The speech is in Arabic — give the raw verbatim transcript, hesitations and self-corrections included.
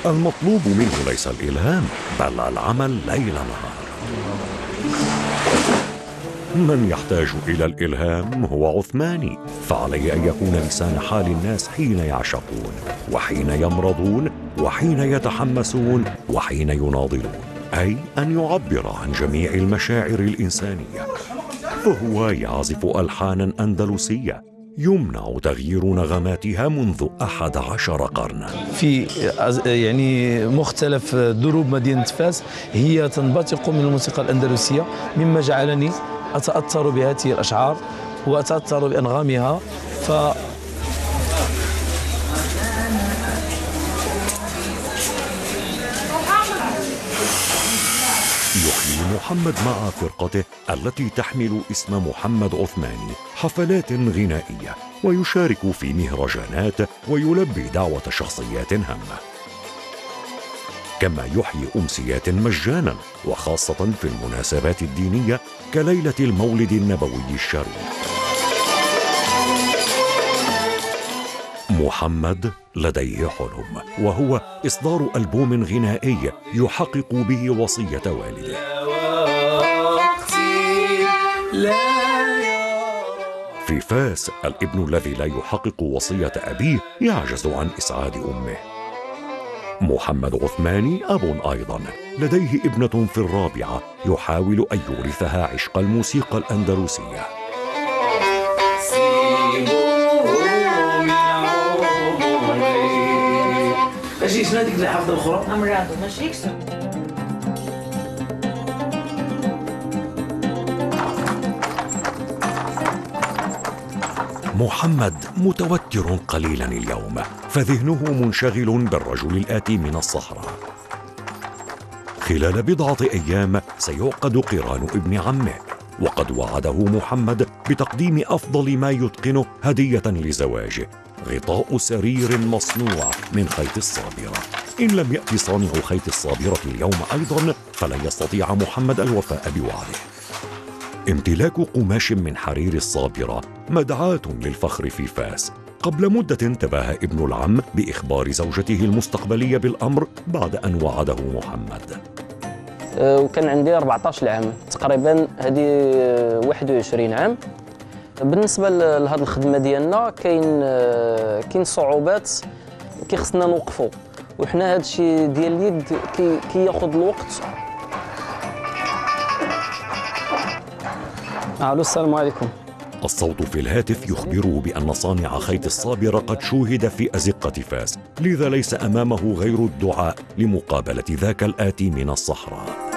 المطلوب منه ليس الإلهام بل العمل ليل نهار. من يحتاج إلى الإلهام هو عثماني، فعليه أن يكون لسان حال الناس حين يعشقون وحين يمرضون وحين يتحمسون وحين يناضلون، أي أن يعبر عن جميع المشاعر الإنسانية. فهو يعزف ألحاناً أندلسية يمنع تغيير نغماتها منذ أحد عشر قرناً. في يعني مختلف دروب مدينة فاس هي تنبثق من الموسيقى الأندلسية، مما جعلني أتأثر بهذه الأشعار وأتأثر بأنغامها. ف يحيي محمد مع فرقته التي تحمل اسم محمد عثماني حفلات غنائية، ويشارك في مهرجانات ويلبي دعوة شخصيات هامة، كما يحيي أمسيات مجانا وخاصة في المناسبات الدينية كليلة المولد النبوي الشريف. محمد لديه حلم، وهو إصدار ألبوم غنائي يحقق به وصية والده. في فاس الابن الذي لا يحقق وصية أبيه يعجز عن إسعاد أمه. محمد عثماني أب أيضا، لديه ابنة في الرابعة يحاول أن يورثها عشق الموسيقى الأندلسية. ماشي شنو هذيك اللي حافظه الاخرى؟ امراض ماشي يكسر. محمد متوتر قليلا اليوم، فذهنه منشغل بالرجل الآتي من الصحراء. خلال بضعة أيام سيعقد قران ابن عمه، وقد وعده محمد بتقديم أفضل ما يتقنه هدية لزواجه، غطاء سرير مصنوع من خيط الصابرة. إن لم يأتي صانع خيط الصابرة اليوم أيضا فلن يستطيع محمد الوفاء بوعده. امتلاك قماش من حرير الصابرة مدعاة للفخر في فاس. قبل مدة تباهى ابن العم بإخبار زوجته المستقبلية بالأمر بعد أن وعده محمد. وكان عندي أربعة عشر عام تقريبا، هذه واحد وعشرين عام. بالنسبه لهذه الخدمه ديالنا كاين كاين صعوبات كيخصنا نوقفوا، وحنا هذا الشيء ديال اليد كي كياخذ الوقت. الو السلام عليكم. الصوت في الهاتف يخبره بأن صانع خيط الصابرة قد شوهد في أزقة فاس، لذا ليس أمامه غير الدعاء لمقابلة ذاك الآتي من الصحراء.